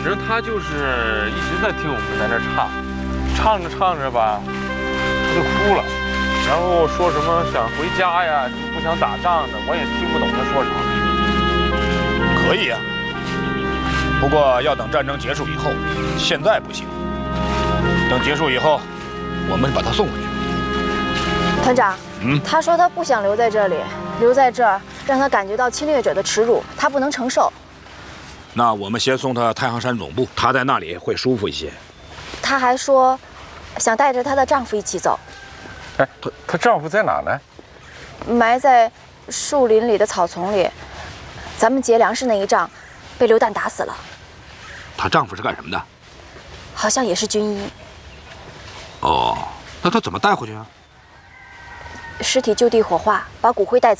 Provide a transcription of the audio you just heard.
反正他就是一直在听我们在那唱，唱着唱着吧，他就哭了，然后说什么想回家呀，不想打仗的，我也听不懂他说啥。 可以呀，不过要等战争结束以后，现在不行。等结束以后，我们把他送回去。 团长，他说他不想留在这里，留在这儿让他感觉到侵略者的耻辱，他不能承受。 那我们先送他太行山总部，他在那里会舒服一些。 她还说，想带着她的丈夫一起走。 哎，她丈夫在哪呢？ 埋在树林里的草丛里。咱们劫粮食那一仗，被榴弹打死了。 她丈夫是干什么的？ 好像也是军医。 哦，那她怎么带回去啊？ 尸体就地火化，把骨灰带走。